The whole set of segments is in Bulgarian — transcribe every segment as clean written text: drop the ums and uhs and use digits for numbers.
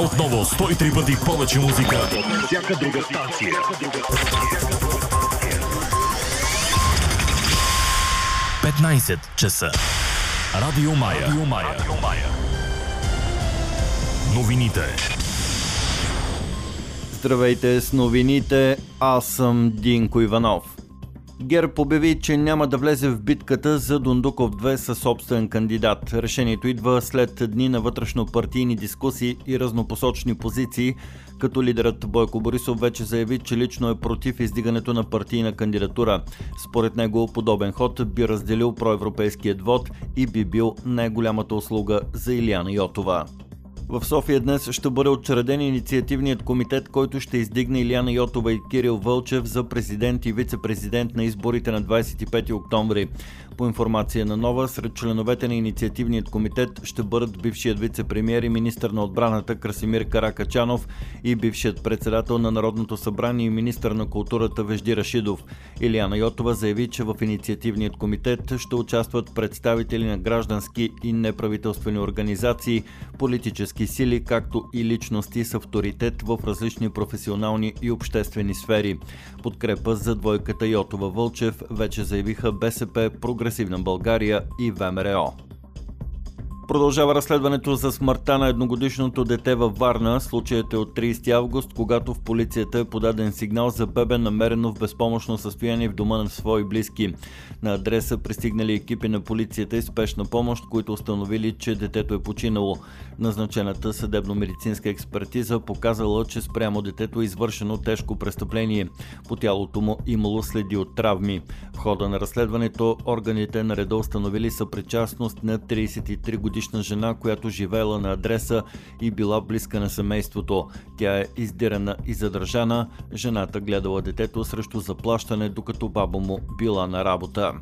Отново 103 пъти повече музика. Всяка друга станция. 15 часа. Радио Мая. Новините. Здравейте с новините, аз съм Динко Иванов. ГЕРБ обяви, че няма да влезе в битката за Дондуков 2 със собствен кандидат. Решението идва след дни на вътрешно-партийни дискусии и разнопосочни позиции, като лидерът Бойко Борисов вече заяви, че лично е против издигането на партийна кандидатура. Според него подобен ход би разделил проевропейският вод и би бил най-голямата услуга за Илияна Йотова. В София днес ще бъде учреден инициативният комитет, който ще издигне Илияна Йотова и Кирил Вълчев за президент и вице-президент на изборите на 25 октомври. По информация на Нова, сред членовете на инициативният комитет ще бъдат бившият вице-премиер и министър на отбраната Красимир Каракачанов и бившият председател на Народното събрание и министър на културата Вежди Рашидов. Илияна Йотова заяви, че в инициативният комитет ще участват представители на граждански и неправителствени организации, политически сили, както и личности с авторитет в различни професионални и обществени сфери. Подкрепа за двойката Йотова-Вълчев вече заявиха БСП, Прогресивна България и ВМРО. Продължава разследването за смъртта на едногодишното дете във Варна. Случаят е от 30 август, когато в полицията е подаден сигнал за бебе, намерено в безпомощно състояние в дома на свои близки. На адреса пристигнали екипи на полицията и спешна помощ, които установили, че детето е починало. Назначената съдебно-медицинска експертиза показала, че спрямо детето е извършено тежко престъпление. По тялото му имало следи от травми. В хода на разследването органите на реда установили съпричастност на 33-годишна жена, която живеела на адреса и била близка на семейството. Тя е издирана и задържана. Жената гледала детето срещу заплащане, докато баба му била на работа.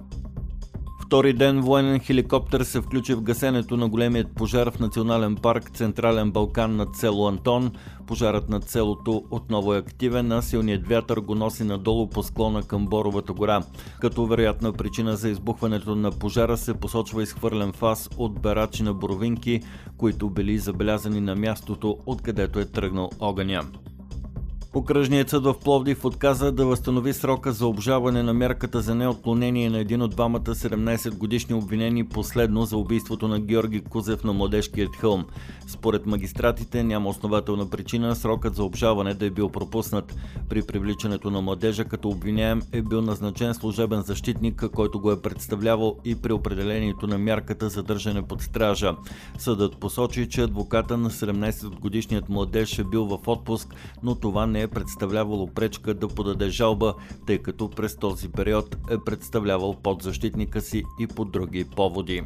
Втори ден военен хеликоптер се включи в гасенето на големият пожар в национален парк Централен Балкан над село Антон. Пожарът над селото отново е активен, а силният вятър го носи надолу по склона към Боровата гора. Като вероятна причина за избухването на пожара се посочва изхвърлен фас от берачи на боровинки, които били забелязани на мястото, откъдето е тръгнал огъня. Окръжният съд в Пловдив отказа да възстанови срока за обжалване на мярката за неотклонение на един от двамата 17-годишни обвинени последно за убийството на Георги Кузев на Младежкият хълм. Според магистратите няма основателна причина срокът за обжалване да е бил пропуснат. При привличането на младежа като обвиняем е бил назначен служебен защитник, който го е представлявал и при определението на мярката за държане под стража. Съдът посочи, че адвоката на 17-годишният младеж е бил в отпуск, но това не е представлявало пречка да подаде жалба, тъй като през този период е представлявал подзащитника си и по други поводи.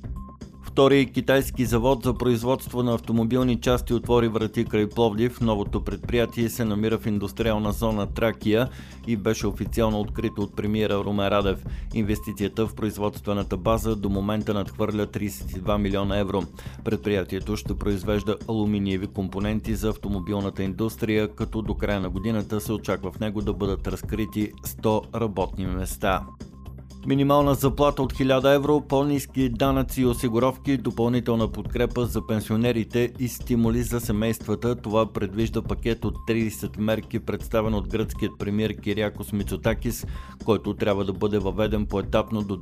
Втори китайски завод за производство на автомобилни части отвори врати край Пловдив. Новото предприятие се намира в индустриална зона Тракия и беше официално открито от премиера Румен Радев. Инвестицията в производствената база до момента надхвърля 32 милиона евро. Предприятието ще произвежда алуминиеви компоненти за автомобилната индустрия, като до края на годината се очаква в него да бъдат разкрити 100 работни места. Минимална заплата от 1000 евро, по-ниски данъци и осигуровки, допълнителна подкрепа за пенсионерите и стимули за семействата. Това предвижда пакет от 30 мерки, представен от гръцкият премиер Кириакос Мицотакис, който трябва да бъде въведен поетапно до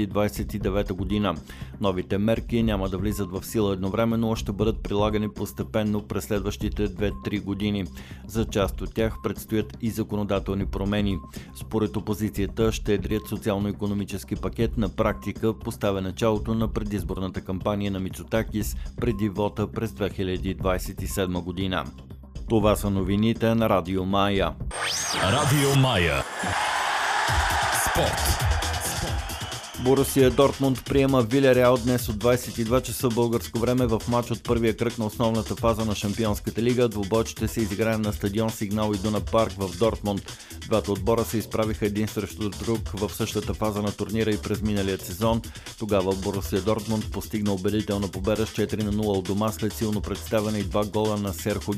2029 година. Новите мерки няма да влизат в сила едновременно, а ще бъдат прилагани постепенно през следващите 2-3 години. За част от тях предстоят и законодателни промени. Според опозицията ще едрият социално-икономически пакет на практика поставя началото на предизборната кампания на Мицотакис преди вота през 2027 година. Това са новините на Радио Мая. Радио Мая. Спорт. Борусия Дортмунд приема Вилереал днес от 22 часа българско време в матч от първия кръг на основната фаза на Шампионската лига. Двубой ще се изиграе на стадион Сигнал Идуна парк в Дортмунд. Двата отбора се изправиха един срещу друг в същата фаза на турнира и през миналия сезон. Тогава Борусия Дортмунд постигна убедителна победа с 4-0 от дома след силно представяне и 2 гола на Серхо